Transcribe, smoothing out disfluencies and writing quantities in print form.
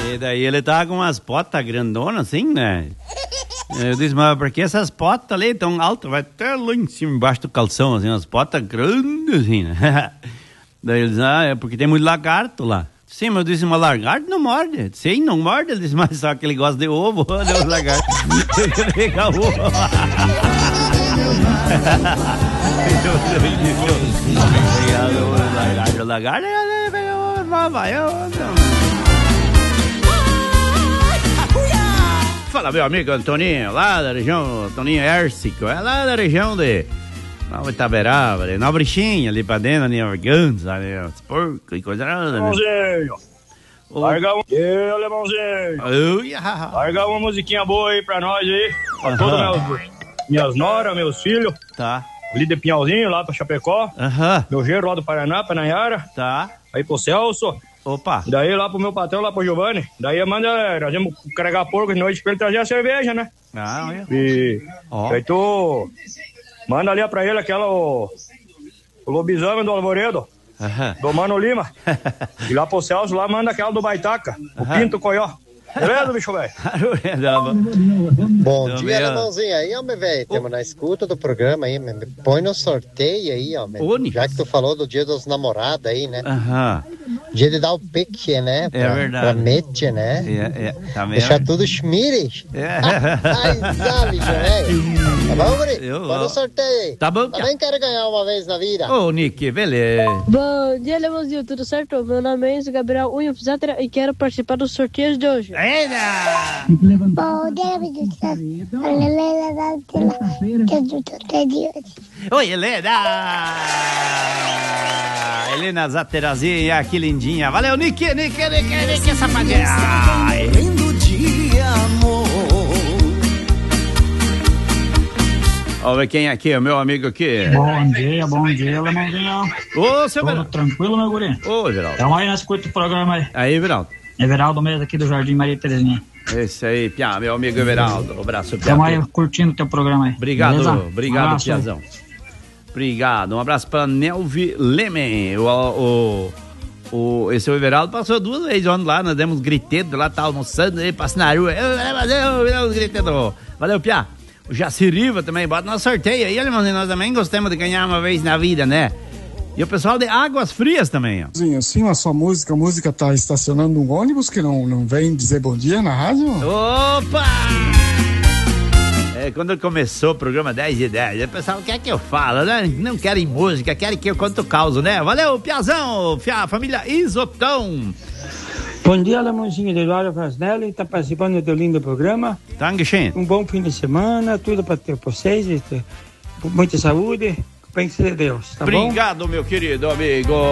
E daí ele tava com umas potas grandonas assim, né? Eu disse, mas por que essas potas ali tão altas? Vai até lá em cima, embaixo do calção, assim, umas potas grandes assim, né? Daí ele disse, é porque tem muito lagarto lá. Sim, mas eu disse, mas lagarto não morde. Sim, não morde. Ele disse, mas só que ele gosta de ovo. Deu os lagartos. Ele quer pegar ovo. O lagarto vai. Fala, meu amigo Antoninho, lá da região, Antoninho Hércico, é lá da região de Nova Itaberaba, de Nova Brichinha, ali pra dentro, ali, Organza, ali, os porcos e coisa nada. Alemãozinho, larga um... Alemãozinho, larga uma musiquinha boa aí pra nós aí, pra todos minhas noras, meus filhos. Tá. Ali de Pinhalzinho, lá pra Chapecó. Meu genro lá do Paraná, pra Nayara. Tá. Aí pro Celso. Opa. Daí lá pro meu patrão, lá pro Giovanni. Daí nós vamos carregar porco de noite pra ele trazer a cerveja, né? Olha. E aí tu manda ali pra ele aquela o lobisomem do Alvoredo. Do Mano Lima. E lá pro Celso, lá manda aquela do Baitaca. O Pinto Coió. Beleza, bicho velho? Bom dia, Alemãozinho. Aí, homem, velho. Temos na escuta do programa aí, me põe no sorteio aí, homem. Já que tu falou do dia dos namorados aí, né? Dia de dar o pique, né? É verdade. Pra mete, né? Tá mesmo. Deixar tudo schmires. Ai, sabe, velho. Tá bom, guri? Põe no sorteio aí. Tá bom. Também quero ganhar uma vez na vida. Ô, Nick, beleza. Bom dia, Alemãozinho. Tudo certo? Meu nome é Enzo Gabriel Unha Pizatra e quero participar dos sorteios de hoje. Eita! Bom dia, oi, Helena! Helena Zaterazinha, que lindinha. Valeu, Nick, safadinha. Lindo dia, amor. Vamos ver quem é aqui, o meu amigo aqui. Bom dia, Alemãozinho. Ô, seu Veraldo. Tudo tranquilo, meu guri? Ô, Veraldo. Então aí, nós escuta o programa aí. Aí, Veraldo. Everaldo mesmo aqui do Jardim Maria Terezinha. Esse aí, Piá, meu amigo Everaldo. Um abraço, Piá. Estamos aí curtindo o teu programa aí. Obrigado, beleza? obrigado, Piazão. Obrigado. Um abraço pra Nelvi Lemen. Esse Everaldo passou 2 vezes ontem lá, nós demos gritedo lá, tá almoçando aí, passa na rua. Valeu, Piá. O Jaciriva também, bota no sorteio aí, irmãozinho, nós também gostamos de ganhar uma vez na vida, né? E o pessoal de Águas Frias também, ó. Sim, a sua música tá estacionando um ônibus que não vem dizer bom dia na rádio? Opa! Quando começou o programa 10 e 10, o pessoal quer que eu falo, né? Não querem música, querem que eu conte o caos, né? Valeu, Piazão, família Isotão. Bom dia, Alemãozinho de Eduardo Frasnelli, tá participando do lindo programa. Dankeschön. Um bom fim de semana, tudo para ter vocês, muita saúde. Bem que Deus, tá bom? Obrigado, meu querido amigo.